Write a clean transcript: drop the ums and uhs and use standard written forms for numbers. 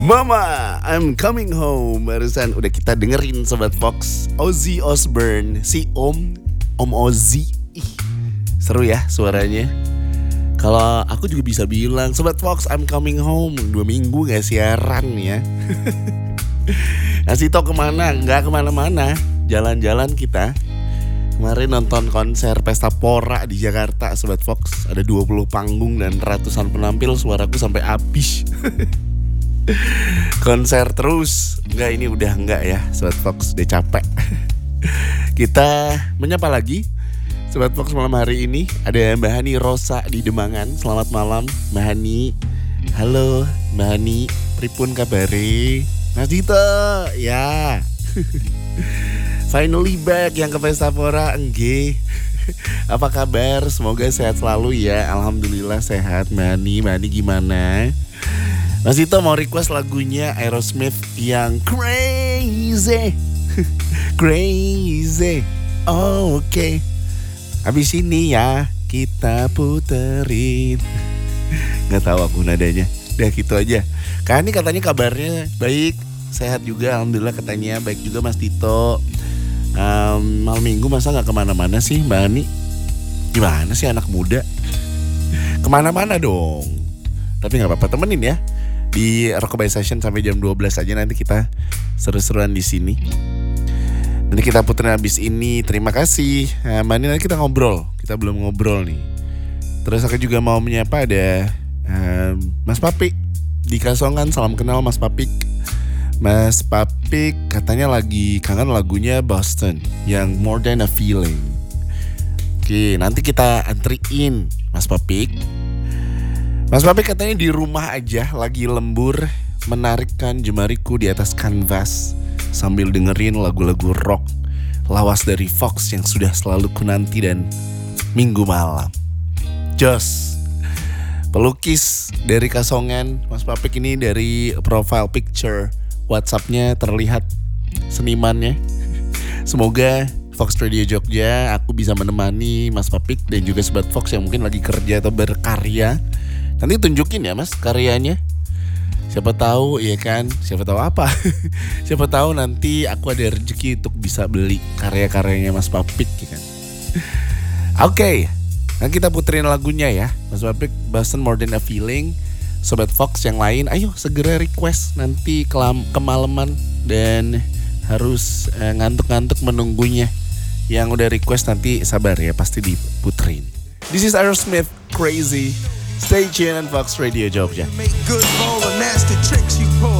Mama, I'm coming home. Barusan udah kita dengerin Sobat Fox, Ozzy Osbourne, si Om Ozzy. Ih, seru ya suaranya. Kalau aku juga bisa bilang, Sobat Fox, I'm coming home. 2 minggu gak siaran ya. Ngasih tau kemana? Gak kemana-mana, jalan-jalan kita. Kemarin nonton konser Pesta Pora di Jakarta, Sobat Fox. Ada 20 panggung dan ratusan penampil, suaraku sampai habis. Konser terus. Ini udah enggak ya, Sobat Fox, udah capek. Kita menyapa lagi Sobat Fox malam hari ini. Ada Mbak Hani Rosa di Demangan. Selamat malam Mbak Hani. Halo Mbak Hani, pripun kabare? Mas Dito, ya. Finally back yang ke Pesta Pora, enggih. Apa kabar? Semoga sehat selalu ya. Alhamdulillah sehat Mbak Hani gimana? Mas Dito mau request lagunya Aerosmith yang Crazy. Crazy. Oh, oke. Habis ini ya kita puterin. Gak tahu aku nadanya. Udah gitu aja. Kak Ani katanya kabarnya baik, sehat juga alhamdulillah katanya. Baik juga Mas Dito. Malam minggu masa gak kemana-mana sih Mbak Ani? Gimana sih anak muda? Kemana-mana dong. Tapi gak apa-apa, temenin ya di Rockabye Session sampai jam 12 aja. Nanti kita seru-seruan di sini. Nanti kita puterin habis ini. Terima kasih Mbak Ani, nanti kita ngobrol. Kita belum ngobrol nih. Terus aku juga mau menyapa ada Mas Papik di Kasongan. Salam kenal Mas Papik. Mas Papik katanya lagi kangen lagunya Boston yang More Than a Feeling. Oke, nanti kita antriin Mas Papik. Mas Papik katanya di rumah aja lagi lembur, menarikkan jemariku di atas kanvas sambil dengerin lagu-lagu rock lawas dari Fox yang sudah selalu kunanti dan minggu malam. Jos, pelukis dari Kasongan. Mas Papik ini dari profile picture WhatsApp-nya terlihat senimannya. Semoga Fox Radio Jogja aku bisa menemani Mas Papik dan juga Sobat Fox yang mungkin lagi kerja atau berkarya. Nanti tunjukin ya Mas karyanya. Siapa tahu ya kan, siapa tahu apa. Siapa tahu nanti aku ada rezeki untuk bisa beli karya-karyanya Mas Papik ya kan. Oke, nanti kita puterin lagunya ya Mas Papik, Boston More Than a Feeling. Sobat Fox yang lain, ayo segera request, nanti kemalaman dan harus ngantuk-ngantuk menunggunya. Yang udah request nanti sabar ya, pasti diputerin. This is Aerosmith, Crazy. Stay tuned on Fox Radio Jogja. Make good for all the nasty tricks you pull.